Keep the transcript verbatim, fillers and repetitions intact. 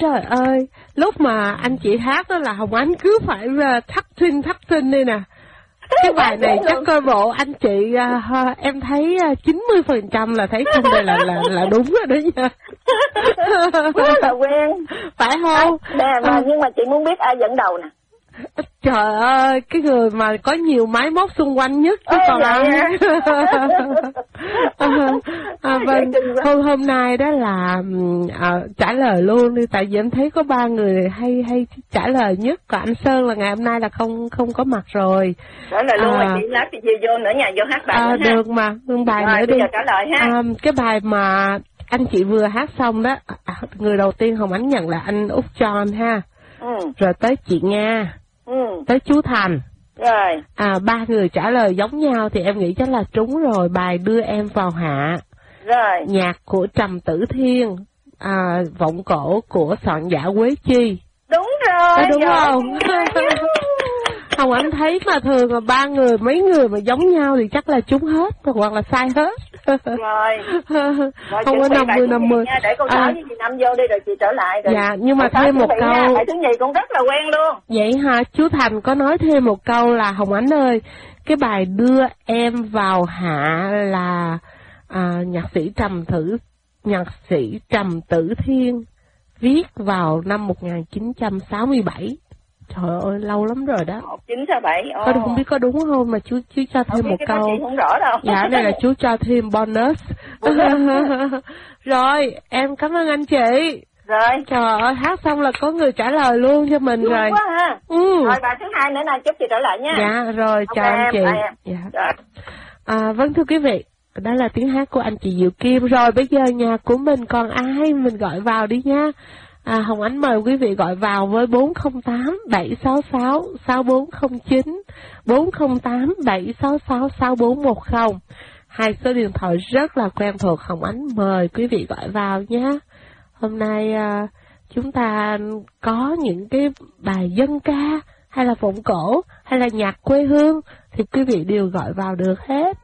trời ơi, lúc mà anh chị hát đó là Hồng Ánh cứ phải thắt thinh thắt thinh đi nè. Cái bài này chắc coi bộ anh chị uh, em thấy uh, chín mươi phần trăm là thấy không đây là là là đúng rồi đó nha. Rất là quen. Phải không? À, nè, mà à, nhưng mà chị muốn biết ai dẫn đầu nè. Trời ơi, cái người mà có nhiều máy móc xung quanh nhất chứ còn ai. à, à, vâng, hôm hôm nay đó là à, trả lời luôn đi, tại vì em thấy có ba người hay hay trả lời nhất, còn anh Sơn là ngày hôm nay là không không có mặt rồi. Trả lời luôn à, rồi chị lát thì vô nữa nha, vô hát bài à, nữa được ha. Mà, một bài rồi, nữa đi. đi. Trả lời ha. À, cái bài mà anh chị vừa hát xong đó, à, người đầu tiên Hồng Ánh nhận là anh Út John ha. Ừ. Rồi tới chị Nga. Ừ. Tới chú Thành. Rồi. À, ba người trả lời giống nhau thì em nghĩ chắc là trúng rồi. Bài Đưa Em Vào Hạ. Rồi. Nhạc của Trầm Tử Thiên. À, vọng cổ của soạn giả Quế Chi. Đúng rồi. À, đúng rồi. không? Không, anh thấy mà thường là ba người, mấy người mà giống nhau thì chắc là trúng hết, hoặc là sai hết. Rồi. Rồi không có năm mươi năm mươi. Để câu sáu với chị Năm vô đi rồi chị trở lại. Rồi. Dạ, nhưng mà thêm một câu. Nha, bài thứ nhì cũng rất là quen luôn. Vậy hả? Chú Thành có nói thêm một câu là Hồng Ánh ơi, cái bài Đưa Em Vào Hạ là à, nhạc sĩ Trầm Thử, nhạc sĩ Trầm Tử Thiên viết vào năm một nghìn chín trăm sáu mươi bảy. Trời ơi, lâu lắm rồi đó. một chín sáu bảy. Có không biết có đúng không mà chú chú cho thêm một câu. Chị không rõ đâu. Dạ, đây là chú cho thêm bonus. Rồi, em cảm ơn anh chị. Rồi. Trời ơi, hát xong là có người trả lời luôn cho mình. Đúng rồi. Quá ha. Ừ. Rồi bài thứ hai nữa nè, chúc chị trở lại nha. Dạ, rồi, chào okay, anh chị. em, em. Dạ. Rồi. À, vâng thưa quý vị, đó là tiếng hát của anh chị Diệu Kim. Rồi bây giờ nhà của mình còn ai mình gọi vào đi nha. À, Hồng Ánh mời quý vị gọi vào với bốn không tám bảy sáu sáu sáu bốn không chín, bốn không tám bảy sáu sáu sáu bốn một không. Hai số điện thoại rất là quen thuộc, Hồng Ánh mời quý vị gọi vào nhé. Hôm nay à, chúng ta có những cái bài dân ca hay là vọng cổ hay là nhạc quê hương thì quý vị đều gọi vào được hết.